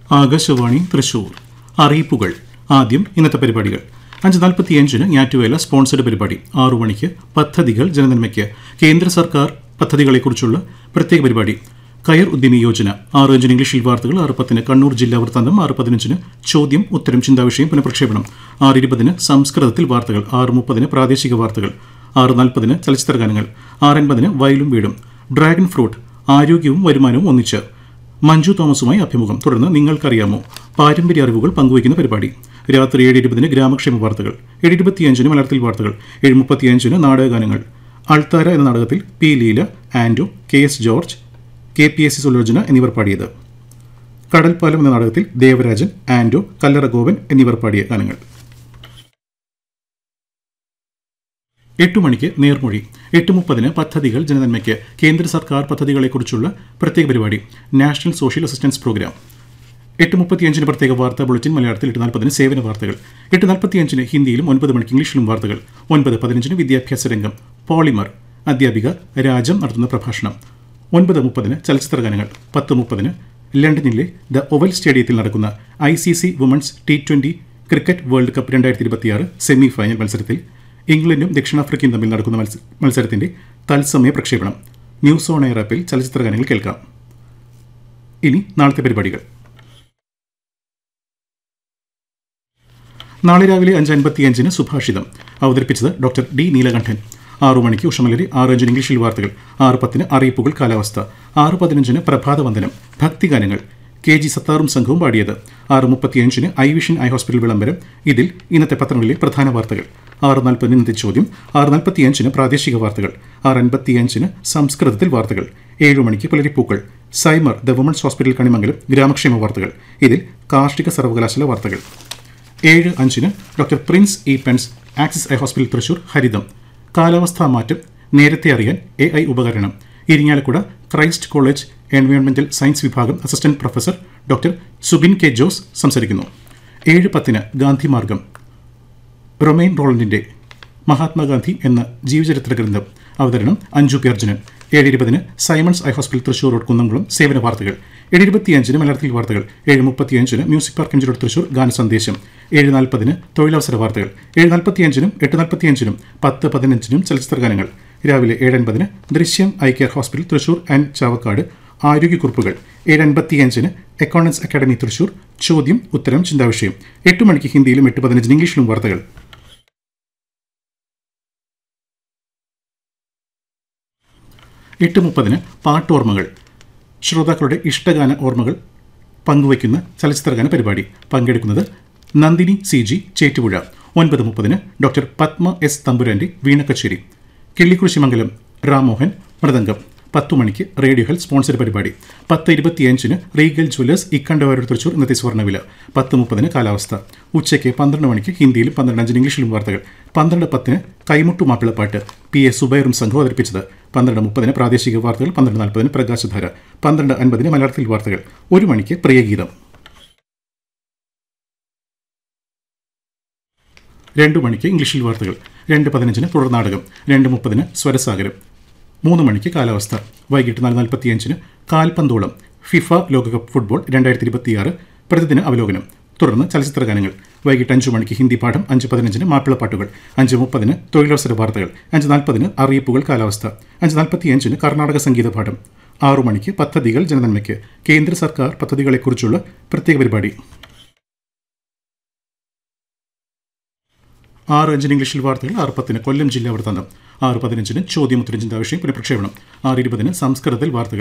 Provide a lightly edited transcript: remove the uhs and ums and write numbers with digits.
ആകാശവാണി തൃശൂർ. അറിയിപ്പുകൾ. ആദ്യം ഇന്നത്തെ പരിപാടികൾ. 5:45 ഞാറ്റുവേല സ്പോൺസർഡ് പരിപാടി. 6 മണിക്ക് പദ്ധതികൾ ജനനന്മയ്ക്ക് കേന്ദ്ര സർക്കാർ പദ്ധതികളെക്കുറിച്ചുള്ള പ്രത്യേക പരിപാടി. കയർ ഉദ്യമി യോജന. 6:05 ഇംഗ്ലീഷിൽ വാർത്തകൾ. 6:10 കണ്ണൂർ ജില്ലാ വൃത്താന്തം. 6:15 ചോദ്യം ഉത്തരം ചിന്താവിഷയം പുനഃപ്രക്ഷേപണം. 6:20 സംസ്കൃതത്തിൽ വാർത്തകൾ. 6:30 പ്രാദേശിക വാർത്തകൾ. 6:40 ചലച്ചിത്ര ഗാനങ്ങൾ. 6:50 വയലും വീടും. ഡ്രാഗൺ ഫ്രൂട്ട് ആരോഗ്യവും വരുമാനവും ഒന്നിച്ച്. മഞ്ജു തോമസുമായി അഭിമുഖം. തുടർന്ന് നിങ്ങൾക്കറിയാമോ പാരമ്പര്യ അറിവുകൾ പങ്കുവയ്ക്കുന്ന പരിപാടി. രാത്രി 7:20 ഗ്രാമക്ഷേമ വാർത്തകൾ. 7:25 മലയാളത്തിൽ വാർത്തകൾ. 7:35 നാടകഗാനങ്ങൾ. അൾത്താര എന്ന നാടകത്തിൽ പി ലീല, ആൻഡോ, KS ജോർജ്, KPSC സുലോചന എന്നിവർ പാടിയത്. കടൽപ്പാലം എന്ന നാടകത്തിൽ ദേവരാജൻ, ആൻഡോ, കല്ലറ ഗോവൻ എന്നിവർ പാടിയ ഗാനങ്ങൾ. 8 മണിക്ക് നേർമൊഴി. 8:30 പദ്ധതികൾ ജനനന്മയ്ക്ക് കേന്ദ്ര സർക്കാർ പദ്ധതികളെക്കുറിച്ചുള്ള പ്രത്യേക പരിപാടി. National social assistance programme. 8:35 പ്രത്യേക വാർത്താ ബുള്ളറ്റിൻ മലയാളത്തിൽ. 8:40 സേവന വാർത്തകൾ. 8:45 ഹിന്ദിയിലും 9 മണിക്ക് ഇംഗ്ലീഷിലും വാർത്തകൾ. 9:15 വിദ്യാഭ്യാസ രംഗം. പോളിമർ അധ്യാപിക രാജം നടത്തുന്ന പ്രഭാഷണം. 9:30 ചലച്ചിത്ര ഗാനങ്ങൾ. 10:30 ലണ്ടനിലെ ദ ഒവൽ സ്റ്റേഡിയത്തിൽ നടക്കുന്ന ICC women's T20 cricket world cup 2026 semi final മത്സരത്തിൽ ഇംഗ്ലണ്ടും ദക്ഷിണാഫ്രിക്കയും തമ്മിൽ നടക്കുന്ന മത്സരത്തിന്റെ തത്സമയ പ്രക്ഷേപണം. ന്യൂസ് ഓൺ എയർ ആപ്പിൽ ചലച്ചിത്ര ഗാനങ്ങൾ കേൾക്കാം. ഇനി നാളത്തെ പരിപാടികൾ. നാളെ രാവിലെ 5:55 സുഭാഷിതം. അവതരിപ്പിച്ചത് ഡോക്ടർ D നീലകണ്ഠൻ. 6 മണിക്ക് ഉഷമലരി. 6:05 ഇംഗ്ലീഷിൽ വാർത്തകൾ. 6:10 അറിയിപ്പുകൾ കാലാവസ്ഥ. 6:15 പ്രഭാതവന്ദനം. ഭക്തിഗാനങ്ങൾ. KG സത്താറും സംഘവും പാടിയത്. 6:35 ഐ വിഷൻ ഐ ഹോസ്പിറ്റൽ വിളംബരം. ഇതിൽ ഇന്നത്തെ പത്രങ്ങളിലെ പ്രധാന വാർത്തകൾ. 6:40 ഇന്നത്തെ ചോദ്യം. 6:45 പ്രാദേശിക വാർത്തകൾ. 6:55 സംസ്കൃതത്തിൽ വാർത്തകൾ. 7 മണിക്ക് പുലരിപ്പൂക്കൾ. സൈമർ ദ വുമൺസ് ഹോസ്പിറ്റൽ കണിമംഗലം ഗ്രാമക്ഷേമ വാർത്തകൾ. ഇതിൽ കാർഷിക സർവകലാശാല വാർത്തകൾ. 7:05 doctor Prince E Pence axis eye hospital Thrissur ഹരിതം. കാലാവസ്ഥാ മാറ്റം നേരത്തെ അറിയാൻ AI ഉപകരണം. ഇരിങ്ങാലക്കുട ക്രൈസ്റ്റ് കോളേജ് എൻവയോൺമെന്റൽ സയൻസ് വിഭാഗം assistant professor doctor Subin K. Jose സംസാരിക്കുന്നു. 7:10 ഗാന്ധി മാർഗം. റൊമൈൻ റോളണ്ടിന്റെ മഹാത്മാഗാന്ധി എന്ന ജീവചരിത്ര ഗ്രന്ഥം. അവതരണം Anju P. Arjunan. 7:20 Symons eye hospital Thrissur road Kunnamkulam സേവന വാർത്തകൾ. 7:25 മലയാളത്തിൽ വാർത്തകൾ. 7:35 music park M G road Thrissur ഗാനസന്ദേശം. 7:40 തൊഴിലവസര വാർത്തകൾ. 7:45 8:45 10:15 ചലച്ചിത്ര ഗാനങ്ങൾ. രാവിലെ 7:50 ദൃശ്യം eye care hospital Thrissur and Chavakkad ആരോഗ്യക്കുറിപ്പുകൾ. 7:55 accountants academy Thrissur ചോദ്യം ഉത്തരം ചിന്താവിഷയം. 8 മണിക്ക് ഹിന്ദിയിലും 8:15 ഇംഗ്ലീഷിലും വാർത്തകൾ. 8:30 പാട്ടോർമ്മകൾ. ശ്രോതാക്കളുടെ ഇഷ്ടഗാന ഓർമ്മകൾ പങ്കുവയ്ക്കുന്ന ചലച്ചിത്രഗാന പരിപാടി. പങ്കെടുക്കുന്നത് Nandini CG Chettupuzha. 9:30 doctor Padma S. തമ്പുരാന്റെ വീണക്കച്ചേരി. കിള്ളിക്കുറിശിമംഗലം രാമോഹൻ മൃദംഗം. 10 മണിക്ക് റേഡിയോ ഹെൽത്ത് സ്പോൺസർ പരിപാടി. 10:25 റീഗൽ ജ്വല്ലേഴ്സ് ഇക്കണ്ടവാരൂർ തൃശൂർ ഇന്നത്തെ സ്വർണ്ണവില. 10:30 കാലാവസ്ഥ. ഉച്ചയ്ക്ക് 12 മണിക്ക് ഹിന്ദിയിലും 12:05 ഇംഗ്ലീഷിലും വാർത്തകൾ. 12:10 കൈമുട്ടു മാപ്പിളപ്പാട്ട്. PA സുബൈറും സംഘം അവതരിപ്പിച്ചത്. 12:30 പ്രാദേശിക വാർത്തകൾ. 12:40 പ്രകാശധാര. 12:50 മലയാളത്തിൽ വാർത്തകൾ. 1 മണിക്ക് പ്രിയഗീതം. 2 മണിക്ക് ഇംഗ്ലീഷിൽ വാർത്തകൾ. 2:15 തുടർനാടകം. 2:30 സ്വരസാഗരം. 3 മണിക്ക് കാലാവസ്ഥ. വൈകിട്ട് 4:45 കാൽപന്തോളം. ഫിഫ ലോകകപ്പ് ഫുട്ബോൾ 2026 പ്രതിദിന അവലോകനം. തുടർന്ന് ചലച്ചിത്ര ഗാനങ്ങൾ. വൈകിട്ട് 5 മണിക്ക് ഹിന്ദി പാഠം. 5:15 മാപ്പിളപ്പാട്ടുകൾ. 5:30 തൊഴിലവസര വാർത്തകൾ. 5:40 അറിയിപ്പുകൾ കാലാവസ്ഥ. 5:45 കർണാടക സംഗീത പാഠം. 6 മണിക്ക് പദ്ധതികൾ ജനനന്മയ്ക്ക് കേന്ദ്ര സർക്കാർ പദ്ധതികളെക്കുറിച്ചുള്ള പ്രത്യേക പരിപാടി. 6:05 ഇംഗ്ലീഷിൽ വാർത്തകൾ. 6:10 കൊല്ലം ജില്ലാ വൃത്താന്തം. 6:15 ചോദ്യം ഉത്തരം ചിന്താവിഷയം പുനഃപ്രക്ഷേപണം. 6:20 സംസ്കൃതത്തിൽ വാർത്തകൾ.